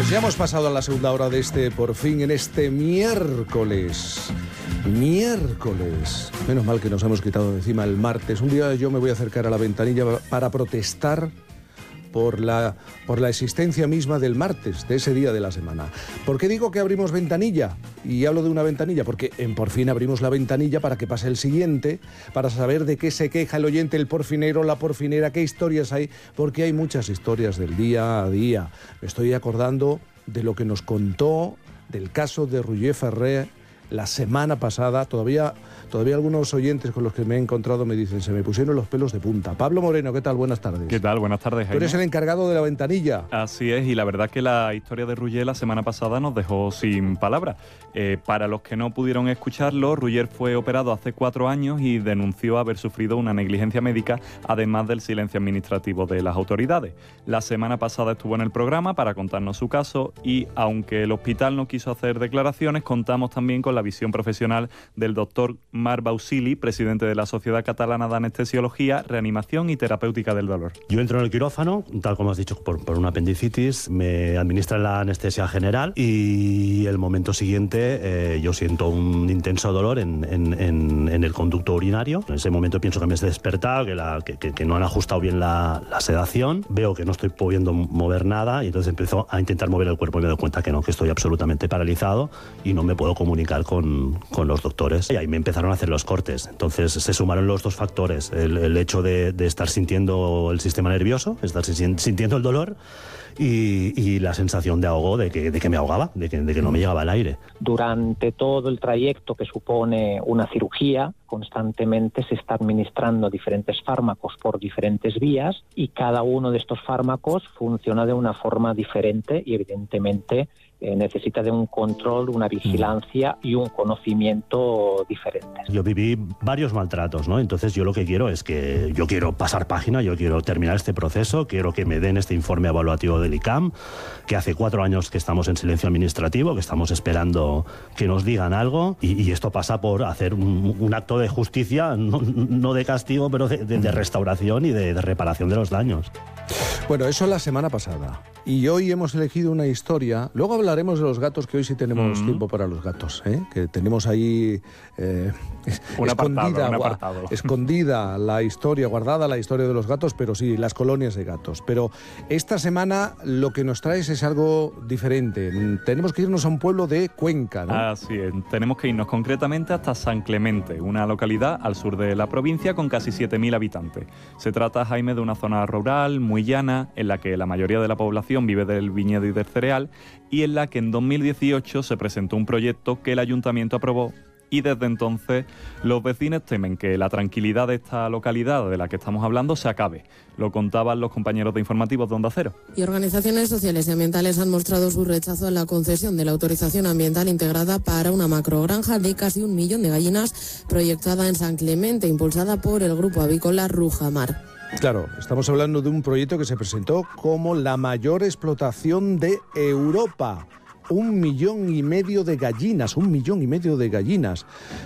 Pues ya hemos pasado a la segunda hora de por fin, en este miércoles. Menos mal que nos hemos quitado de encima el martes. Un día yo me voy a acercar a la ventanilla para protestar por la existencia misma del martes, de ese día de la semana. ¿Por qué digo que abrimos ventanilla? Y hablo de una ventanilla, porque en Por Fin abrimos la ventanilla para que pase el siguiente, para saber de qué se queja el oyente, el porfinero, la porfinera, qué historias hay, porque hay muchas historias del día a día. Me estoy acordando de lo que nos contó del caso de Roger Ferrer la semana pasada. Todavía algunos oyentes con los que me he encontrado me dicen, se me pusieron los pelos de punta. Pablo Moreno, ¿qué tal? Buenas tardes. ¿Qué tal? Buenas tardes, Jaime. Tú eres el encargado de la ventanilla. Así es, y la verdad que la historia de Roger la semana pasada nos dejó sin palabras. Para los que no pudieron escucharlo, Roger fue operado hace 4 años y denunció haber sufrido una negligencia médica, además del silencio administrativo de las autoridades. La semana pasada estuvo en el programa para contarnos su caso y, aunque el hospital no quiso hacer declaraciones, contamos también con la visión profesional del doctor Marc Bausili, presidente de la Sociedad Catalana de Anestesiología, Reanimación y Terapéutica del Dolor. Yo entro en el quirófano, tal como has dicho, por una apendicitis, me administran la anestesia general y el momento siguiente yo siento un intenso dolor en el conducto urinario. En ese momento pienso que me he despertado, que no han ajustado bien la sedación, veo que no estoy pudiendo mover nada y entonces empiezo a intentar mover el cuerpo y me doy cuenta que no, que estoy absolutamente paralizado y no me puedo comunicar con los doctores. Y ahí me empezaron a hacer los cortes. Entonces se sumaron los dos factores, el hecho de estar sintiendo el sistema nervioso, estar sintiendo el dolor y la sensación de ahogo, de que me ahogaba, de que no me llegaba el aire. Durante todo el trayecto que supone una cirugía, constantemente se está administrando diferentes fármacos por diferentes vías y cada uno de estos fármacos funciona de una forma diferente y evidentemente necesita de un control, una vigilancia y un conocimiento diferentes. Yo viví varios maltratos, ¿no? Entonces yo lo que quiero es que yo quiero pasar página, yo quiero terminar este proceso, quiero que me den este informe evaluativo del ICAM, que hace 4 años que estamos en silencio administrativo, que estamos esperando que nos digan algo y esto pasa por hacer un acto de justicia, no de castigo, pero de restauración y de reparación de los daños. Bueno, eso la semana pasada. Y hoy hemos elegido una historia. Luego hablaremos de los gatos, que hoy sí tenemos tiempo para los gatos, que tenemos ahí escondida la historia, guardada la historia de los gatos, pero sí, las colonias de gatos. Pero esta semana lo que nos traes es algo diferente. Tenemos que irnos a un pueblo de Cuenca, ¿no? Así es, tenemos que irnos concretamente hasta San Clemente, una localidad al sur de la provincia con casi 7.000 habitantes. Se trata, Jaime, de una zona rural, muy llana, en la que la mayoría de la población vive del viñedo y del cereal, y en la que en 2018 se presentó un proyecto que el ayuntamiento aprobó y desde entonces los vecinos temen que la tranquilidad de esta localidad de la que estamos hablando se acabe. Lo contaban los compañeros de informativos de Onda Cero. Y organizaciones sociales y ambientales han mostrado su rechazo a la concesión de la autorización ambiental integrada para una macrogranja de casi 1 millón de gallinas proyectada en San Clemente, impulsada por el grupo avícola Rujamar. Claro, estamos hablando de un proyecto que se presentó como la mayor explotación de Europa. 1,5 millones de gallinas,